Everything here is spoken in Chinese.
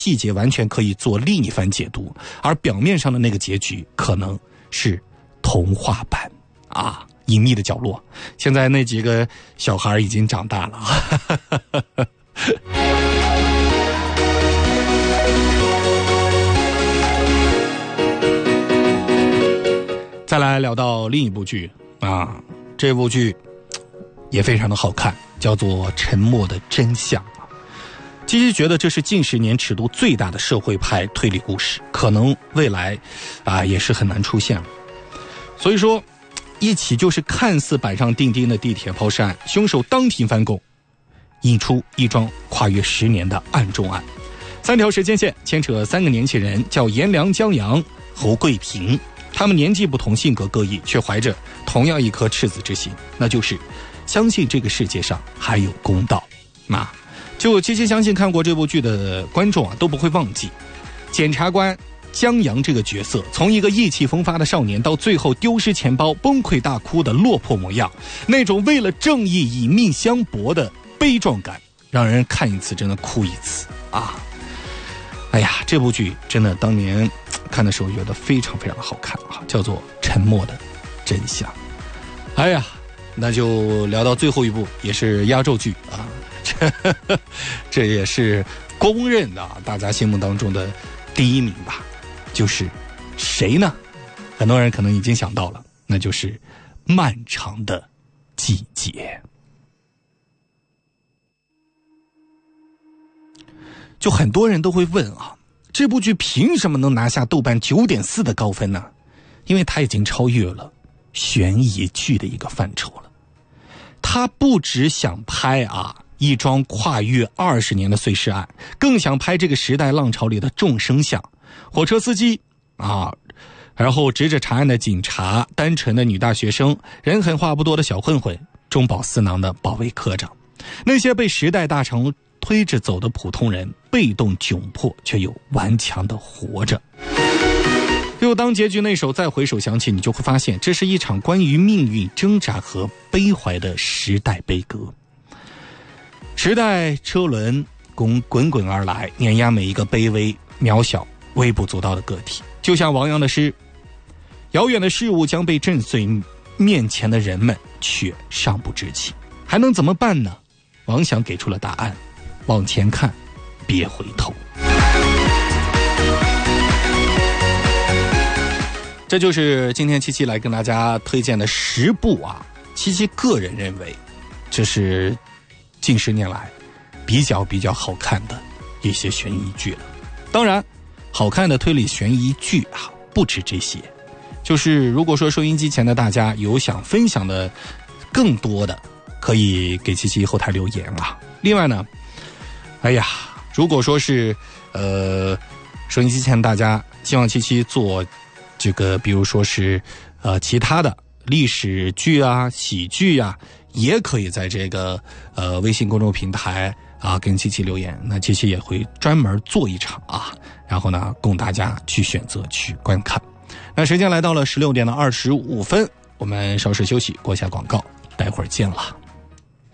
细节完全可以做另一番解读，而表面上的那个结局可能是童话版啊，隐秘的角落。现在那几个小孩已经长大了。再来聊到另一部剧啊，这部剧也非常的好看，叫做《沉默的真相》。其实觉得这是近10年尺度最大的社会派推理故事，可能未来也是很难出现了。所以说，一起就是看似板上钉钉的地铁抛尸案，凶手当庭翻供，引出一桩跨越10年的案中案。3条时间线牵扯3个年轻人，叫颜良、江阳、侯桂平。他们年纪不同，性格各异，却怀着同样一颗赤子之心，那就是相信这个世界上还有公道。就七七相信看过这部剧的观众都不会忘记，检察官江阳这个角色，从一个意气风发的少年，到最后丢失钱包、崩溃大哭的落魄模样，那种为了正义以命相搏的悲壮感，让人看一次真的哭一次啊！哎呀，这部剧真的当年看的时候觉得非常非常的好看啊，叫做《沉默的真相》。哎呀，那就聊到最后一部，也是压轴剧啊，这也是公认的大家心目当中的第1名吧。就是谁呢？很多人可能已经想到了，那就是《漫长的季节》。就很多人都会问啊，这部剧凭什么能拿下豆瓣9.4的高分呢？因为它已经超越了悬疑剧的一个范畴了。他不只想拍一桩跨越20年的碎尸案，更想拍这个时代浪潮里的众生相，火车司机然后执着查案的警察，单纯的女大学生，人狠话不多的小混混，中饱私囊的保卫科长，那些被时代大潮推着走的普通人，被动窘迫却又顽强的活着。就当结局那首再回首想起，你就会发现这是一场关于命运挣扎和悲怀的时代悲歌。时代车轮滚滚而来，碾压每一个卑微渺小微不足道的个体。就像王阳的诗，遥远的事物将被震碎，面前的人们却尚不知情，还能怎么办呢？王想给出了答案，往前看，别回头。这就是今天七七来跟大家推荐的10部七七个人认为这是近10年来比较好看的一些悬疑剧了。当然好看的推理悬疑剧不止这些，就是如果说收音机前的大家有想分享的更多的，可以给七七后台留言另外呢，如果说是收音机前大家希望七七做这个，比如说是其他的历史剧喜剧也可以在这个微信公众平台跟七七留言，那七七也会专门做一场然后呢供大家去选择去观看。那时间来到了16点25分，我们稍事休息，过下广告，待会儿见了。